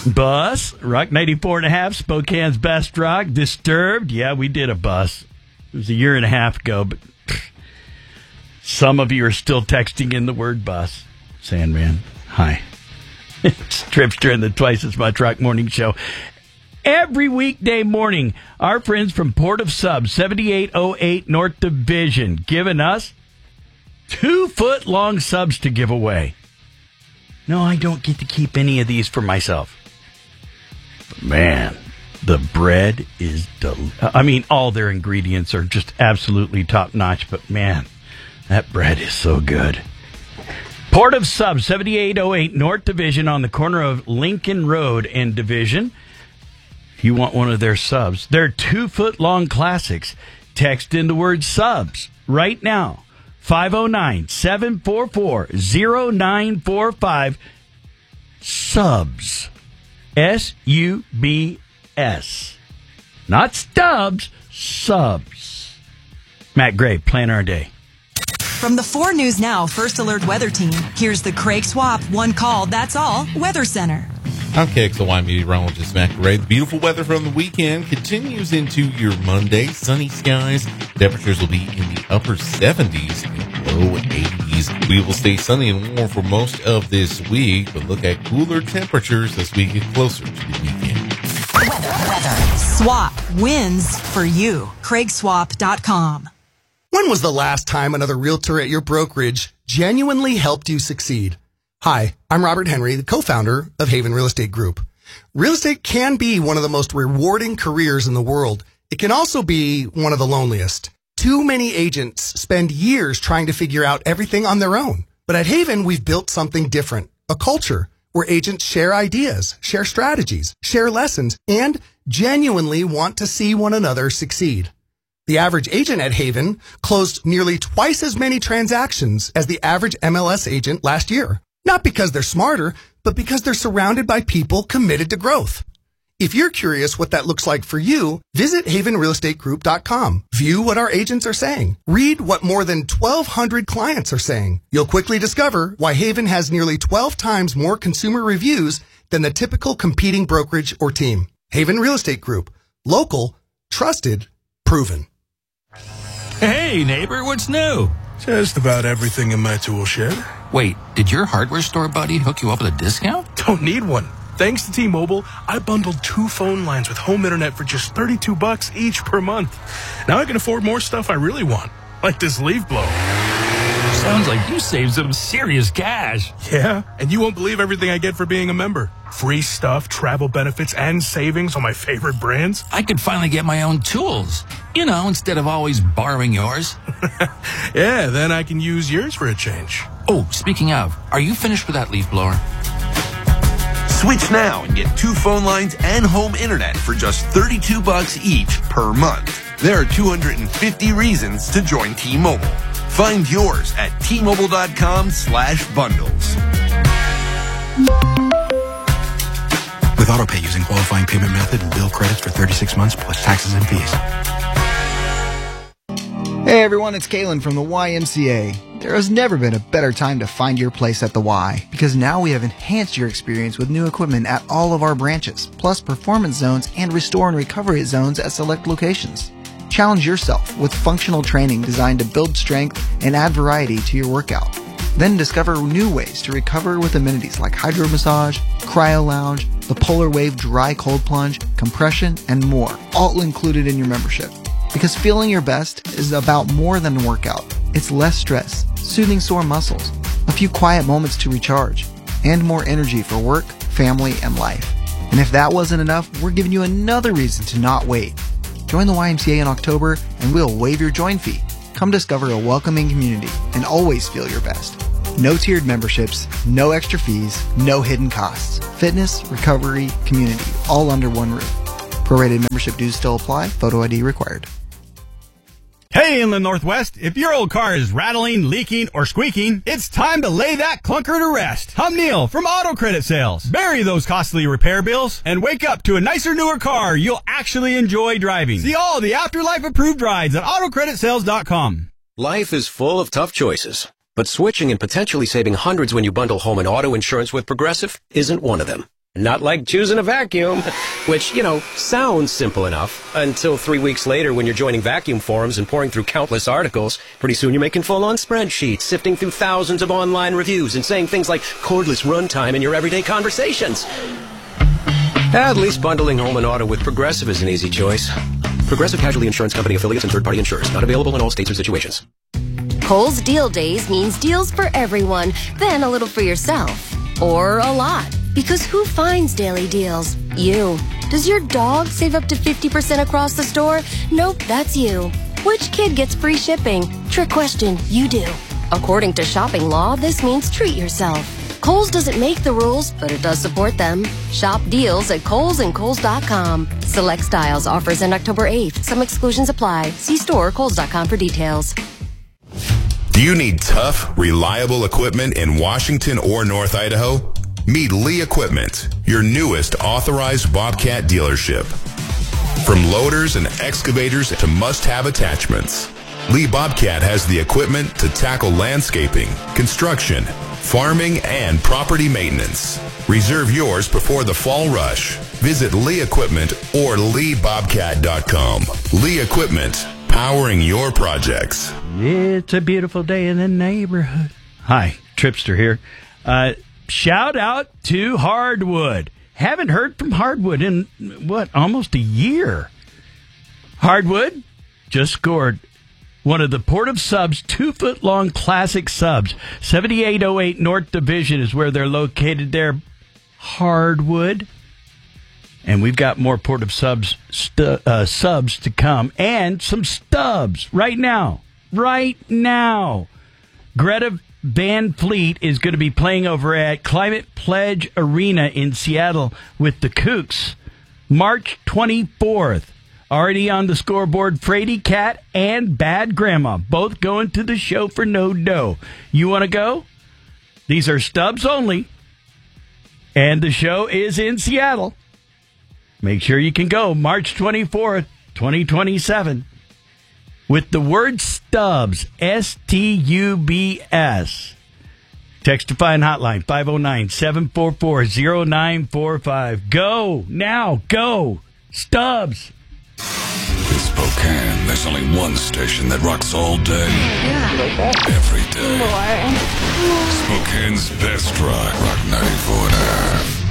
Bus, Rock 94.5, Spokane's best rock. Disturbed, yeah, we did a bus. It was a year and a half ago, but some of you are still texting in the word bus. Sandman, hi. It's Tripster and the Twice as Much Rock Morning Show. Every weekday morning, our friends from Port of Subs, 7808 North Division, giving us 2-foot-long subs to give away. No, I don't get to keep any of these for myself. But man, the bread is all their ingredients are just absolutely top-notch, but man, that bread is so good. Port of Subs, 7808 North Division on the corner of Lincoln Road and Division. If you want one of their subs, they're 2-foot-long classics. Text in the word subs right now. 509-744-0945. Subs. S-U-B-S. Not stubs, subs. Matt Gray, plan our day. From the 4 News Now First Alert Weather Team, here's the Craig Swap One Call, That's All Weather Center. I'm KXLY meteorologist Matt Gray. The beautiful weather from the weekend continues into your Monday. Sunny skies. Temperatures will be in the upper 70s and low 80s. We will stay sunny and warm for most of this week, but look at cooler temperatures as we get closer to the weekend. Weather. Swap wins for you. CraigSwap.com. When was the last time another realtor at your brokerage genuinely helped you succeed? Hi, I'm Robert Henry, the co-founder of Haven Real Estate Group. Real estate can be one of the most rewarding careers in the world. It can also be one of the loneliest. Too many agents spend years trying to figure out everything on their own. But at Haven, we've built something different, a culture where agents share ideas, share strategies, share lessons, and genuinely want to see one another succeed. The average agent at Haven closed nearly twice as many transactions as the average MLS agent last year. Not because they're smarter, but because they're surrounded by people committed to growth. If you're curious what that looks like for you, visit havenrealestategroup.com. View what our agents are saying. Read what more than 1,200 clients are saying. You'll quickly discover why Haven has nearly 12 times more consumer reviews than the typical competing brokerage or team. Haven Real Estate Group. Local, trusted, proven. Hey, neighbor, what's new? Just about everything in my tool shed. Wait, did your hardware store buddy hook you up with a discount? Don't need one. Thanks to T-Mobile, I bundled 2 phone lines with home internet for just $32 each per month. Now I can afford more stuff I really want, like this leaf blower. Sounds like you saved some serious cash. Yeah, and you won't believe everything I get for being a member. Free stuff, travel benefits, and savings on my favorite brands. I could finally get my own tools. You know, instead of always borrowing yours. Yeah, then I can use yours for a change. Oh, speaking of, are you finished with that leaf blower? Switch now and get 2 phone lines and home internet for just $32 each per month. There are 250 reasons to join T-Mobile. Find yours at T-Mobile.com/bundles. With AutoPay using qualifying payment method and bill credits for 36 months plus taxes and fees. Hey everyone, it's Kalen from the YMCA. There has never been a better time to find your place at the Y, because now we have enhanced your experience with new equipment at all of our branches, plus performance zones and restore and recovery zones at select locations. Challenge yourself with functional training designed to build strength and add variety to your workout. Then discover new ways to recover with amenities like hydro massage, cryo lounge, the Polar Wave dry cold plunge, compression, and more, all included in your membership. Because feeling your best is about more than a workout. It's less stress, soothing sore muscles, a few quiet moments to recharge, and more energy for work, family, and life. And if that wasn't enough, we're giving you another reason to not wait. Join the YMCA in October and we'll waive your join fee. Come discover a welcoming community and always feel your best. No tiered memberships, no extra fees, no hidden costs. Fitness, recovery, community, all under one roof. Prorated membership dues still apply. Photo ID required. Hey, Inland Northwest, if your old car is rattling, leaking, or squeaking, it's time to lay that clunker to rest. I'm Neil from Auto Credit Sales. Bury those costly repair bills and wake up to a nicer, newer car you'll actually enjoy driving. See all the Afterlife approved rides at AutoCreditSales.com. Life is full of tough choices, but switching and potentially saving hundreds when you bundle home and auto insurance with Progressive isn't one of them. Not like choosing a vacuum, which, sounds simple enough until 3 weeks later when you're joining vacuum forums and pouring through countless articles. Pretty soon you're making full-on spreadsheets, sifting through thousands of online reviews and saying things like cordless runtime in your everyday conversations. At least bundling home and auto with Progressive is an easy choice. Progressive Casualty Insurance Company affiliates and third-party insurers. Not available in all states or situations. Kohl's Deal Days means deals for everyone, then a little for yourself. Or a lot. Because who finds daily deals? You. Does your dog save up to 50% across the store? Nope, that's you. Which kid gets free shipping? Trick question, you do. According to shopping law, this means treat yourself. Kohl's doesn't make the rules, but it does support them. Shop deals at Kohl's and Kohl's.com. Select styles offers end October 8th. Some exclusions apply. See store or Kohl's.com for details. Do you need tough, reliable equipment in Washington or North Idaho? Meet Lee Equipment, your newest authorized Bobcat dealership. From loaders and excavators to must-have attachments, Lee Bobcat has the equipment to tackle landscaping, construction, farming, and property maintenance. Reserve yours before the fall rush. Visit Lee Equipment or LeeBobcat.com. Lee Equipment, powering your projects. It's a beautiful day in the neighborhood. Hi, Tripster here. Shout out to Hardwood. Haven't heard from Hardwood in, almost a year. Hardwood just scored one of the Port of Subs 2-foot-long classic subs. 7808 North Division is where they're located there. Hardwood. And we've got more Port of Subs subs to come. And some stubs right now. Right now. Greta Van Fleet is going to be playing over at Climate Pledge Arena in Seattle with the Kooks. March 24th. Already on the scoreboard, Frady Cat and Bad Grandma, both going to the show for no dough. You want to go? These are stubs only. And the show is in Seattle. Make sure you can go March 24th, 2027. With the word Stubbs, S-T-U-B-S. Text to Fine Hotline, 509-744-0945. Go, now, go. Stubbs. In Spokane, there's only one station that rocks all day. Yeah. Every day. More. Spokane's best rock 94.5.